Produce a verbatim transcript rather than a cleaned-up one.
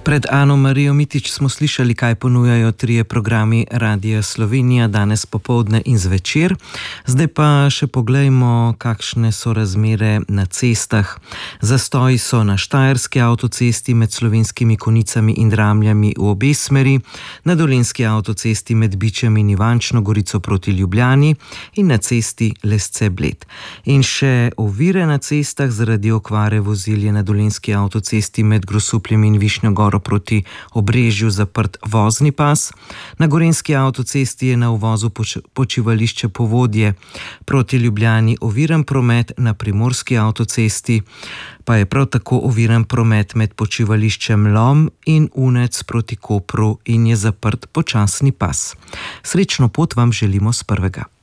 Pred Ano Marijo Mitić smo slišali, kaj ponujajo trije programi Radia Slovenija danes popoldne in zvečer. Zdaj pa še poglejmo, kakšne so razmere na cestah. Zastoji so na Štajerski avtocesti med Slovenskimi Konjicami in Dramljami v obe smeri, na Dolenjski avtocesti med Bičem in Ivančno Gorico proti Ljubljani in na cesti Lesce-Bled. In še ovire na cestah zaradi okvare vozil je na Dolenjski avtocesti med Grosupljem in Višnjo Goro proti Obrežju zaprt vozni pas. Na Gorenjski avtocesti je na uvozu poč- počivališče Povodje proti Ljubljani oviran promet, na Primorski avtocesti pa je prav tako oviran promet med počivališčem Lom in Unec proti Kopru in je zaprt počasni pas. Srečno pot vam želimo s prvega.